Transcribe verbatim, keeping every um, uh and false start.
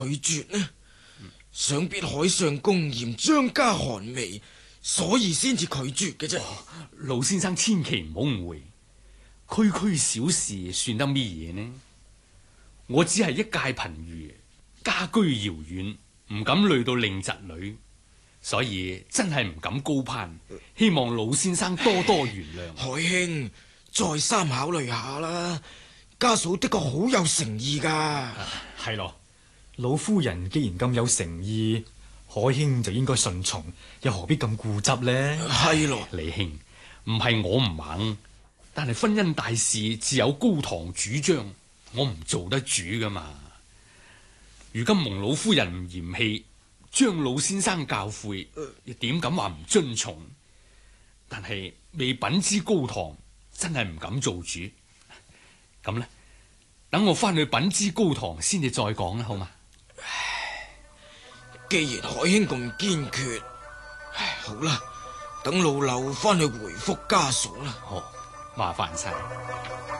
拒絕呢？想必海上公嚴，張家寒微，所以先至拒絕嘅啫。 老先生千祈唔好誤會，區區小事算得咩嘢呢？我只係一介貧儒，家居遙遠，唔敢累到令侄女，所以真係唔敢高攀，希望老先生多多原諒。 海兄，再三考慮下啦，家嫂的確好有誠意噶。 係咯，老夫人既然咁有誠意，海兄就應該順從，又何必咁固執呢？ 係咯， 李兄，唔係我唔肯，但係婚姻大事自有高堂主張，我唔做得主噶嘛。如今蒙老夫人唔嫌棄，將老先生教誨，又點敢話唔遵從？但係未品知高堂，真係唔敢做主。咁呢，等我翻去品知高堂先至再講啦，好嘛？ 既然海兄咁堅決，唉，好啦，等老柳翻去回復家嫂啦。 好，麻煩晒。